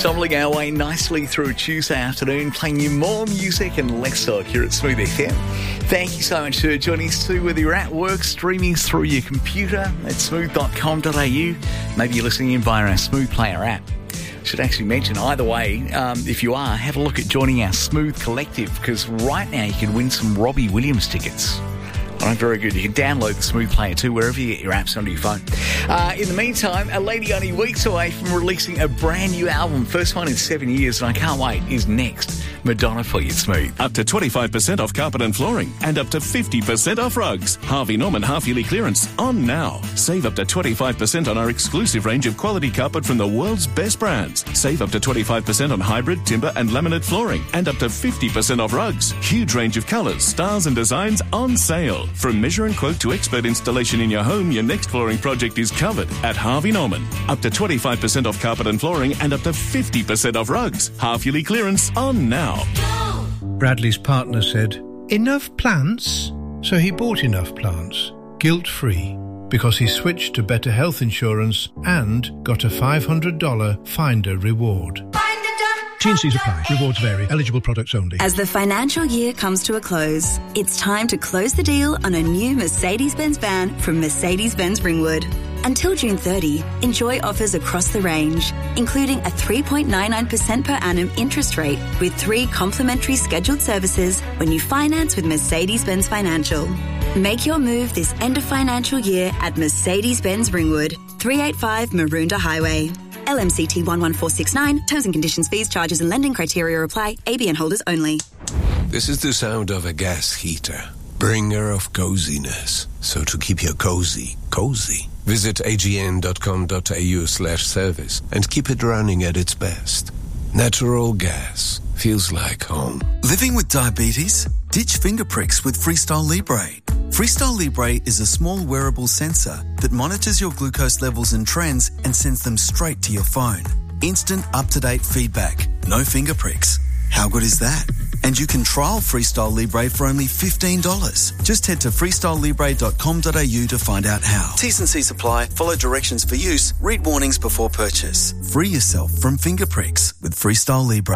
Stumbling our way nicely through Tuesday afternoon, playing you more music and less talk here at Smooth FM. Thank you so much for joining us too, whether you're at work, streaming through your computer at smooth.com.au. Maybe you're listening in via our Smooth Player app. Should actually mention, either way, if you are, have a look at joining our Smooth Collective, because right now you can win some Robbie Williams tickets. All right, very good. You can download the Smooth Player too, wherever you get your apps onto your phone. In the meantime, a lady only weeks away from releasing a brand new album, first one in 7 years, and I can't wait, is next. Madonna for you, Smooth. Up to 25% off carpet and flooring and up to 50% off rugs. Harvey Norman half-yearly clearance on now. Save up to 25% on our exclusive range of quality carpet from the world's best brands. Save up to 25% on hybrid, timber and laminate flooring and up to 50% off rugs. Huge range of colours, styles and designs on sale. From measure and quote to expert installation in your home, your next flooring project is covered at Harvey Norman. Up to 25% off carpet and flooring and up to 50% off rugs. Half-yearly clearance on now. Bradley's partner said, "Enough plants?" So he bought enough plants, guilt-free, because he switched to Better Health Insurance and got a $500 Finder reward. T&Cs apply. Rewards vary. Eligible products only. As the financial year comes to a close, it's time to close the deal on a new Mercedes-Benz van from Mercedes-Benz Ringwood. Until June 30, enjoy offers across the range, including a 3.99% per annum interest rate with 3 complimentary scheduled services when you finance with Mercedes-Benz Financial. Make your move this end of financial year at Mercedes-Benz Ringwood, 385 Maroondah Highway. LMCT 11469. Terms and conditions, fees, charges and lending criteria apply. ABN holders only. This is the sound of a gas heater, bringer of coziness. So to keep your cozy, visit agn.com.au/service and keep it running at its best. Natural gas feels like home. Living with diabetes? Ditch finger pricks with Freestyle Libre. Freestyle Libre is a small wearable sensor that monitors your glucose levels and trends and sends them straight to your phone. Instant, up-to-date feedback. No finger pricks. How good is that? And you can trial Freestyle Libre for only $15. Just head to freestylelibre.com.au to find out how. T's and C's apply. Follow directions for use. Read warnings before purchase. Free yourself from finger pricks with Freestyle Libre.